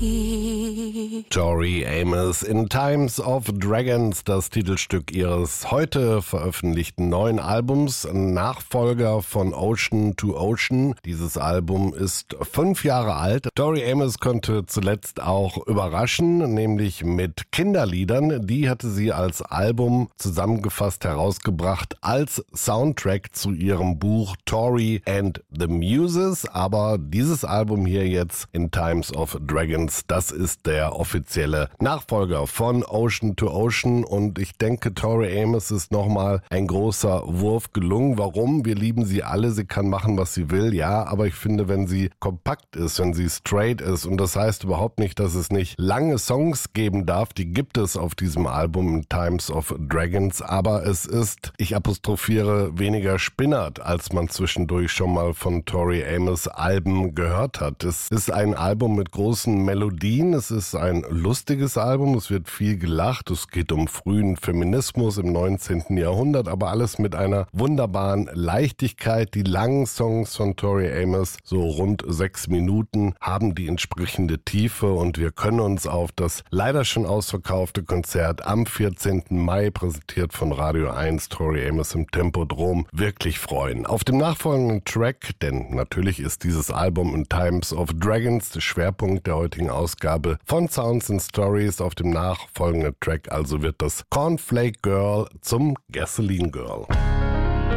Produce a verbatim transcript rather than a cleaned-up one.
Tori Amos in Times of Dragons, das Titelstück ihres heute veröffentlichten neuen Albums, Nachfolger von Ocean to Ocean. Dieses Album ist fünf Jahre alt. Tori Amos konnte zuletzt auch überraschen, nämlich mit Kinderliedern. Die hatte sie als Album zusammengefasst herausgebracht als Soundtrack zu ihrem Buch Tori and the Muses. Aber dieses Album hier jetzt in Times of Dragons, das ist der offizielle Nachfolger von Ocean to Ocean, und ich denke, Tori Amos ist nochmal ein großer Wurf gelungen. Warum? Wir lieben sie alle, sie kann machen, was sie will, ja, aber ich finde, wenn sie kompakt ist, wenn sie straight ist, und das heißt überhaupt nicht, dass es nicht lange Songs geben darf, die gibt es auf diesem Album in Times of Dragons, aber es ist, ich apostrophiere, weniger spinnert, als man zwischendurch schon mal von Tori Amos Alben gehört hat. Es ist ein Album mit großen Melodien, es ist ein lustiges Album, es wird viel gelacht, es geht um frühen Feminismus im neunzehnten Jahrhundert, aber alles mit einer wunderbaren Leichtigkeit. Die langen Songs von Tori Amos, so rund sechs Minuten, haben die entsprechende Tiefe, und wir können uns auf das leider schon ausverkaufte Konzert am vierzehnten Mai, präsentiert von Radio eins, Tori Amos im Tempodrom, wirklich freuen. Auf dem nachfolgenden Track, denn natürlich ist dieses Album in Times of Dragons der Schwerpunkt der heutigen Ausgabe von Sounds and Stories, auf dem nachfolgenden Track also wird das Cornflake Girl zum Gasoline Girl.